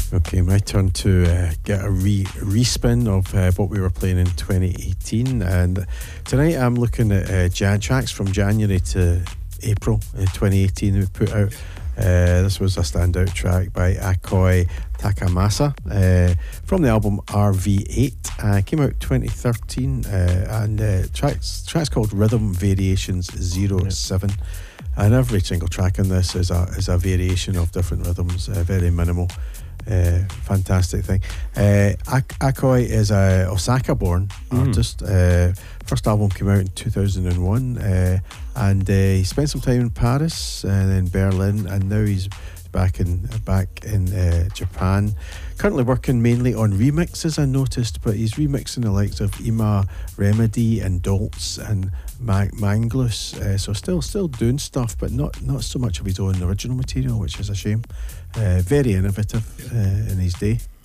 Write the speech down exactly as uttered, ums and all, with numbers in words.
Okay, my turn to uh, get a re respin of uh, what we were playing in twenty eighteen, and tonight I'm looking at uh, Jan tracks from January to April in twenty eighteen. We put out uh, this was a standout track by Akoi Takamasa uh, from the album R V eight. Uh, came out twenty thirteen, uh, and uh, tracks tracks called Rhythm Variations zero seven. And every single track on this is a is a variation of different rhythms, uh, very minimal. Uh, fantastic thing. Uh, Ak- Akoi is a Osaka-born mm. artist. Uh, first album came out in two thousand one, uh, and uh, he spent some time in Paris and then Berlin, and now he's back in back in uh, Japan. Currently working mainly on remixes, I noticed, but he's remixing the likes of Ima Remedy and Doltz and Ma- Manglus. Uh, so still still doing stuff, but not not so much of his own original material, which is a shame. Uh, very innovative uh, in his day.